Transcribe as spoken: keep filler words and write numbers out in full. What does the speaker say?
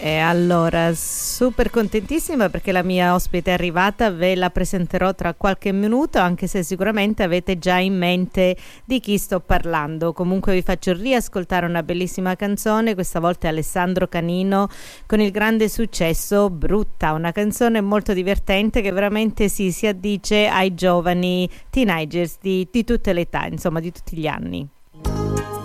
E allora, super contentissima perché la mia ospite è arrivata, ve la presenterò tra qualche minuto, anche se sicuramente avete già in mente di chi sto parlando. Comunque vi faccio riascoltare una bellissima canzone, questa volta è Alessandro Canino con il grande successo Brutta, una canzone molto divertente che veramente si, si addice ai giovani teenagers di, di tutte le età, insomma di tutti gli anni.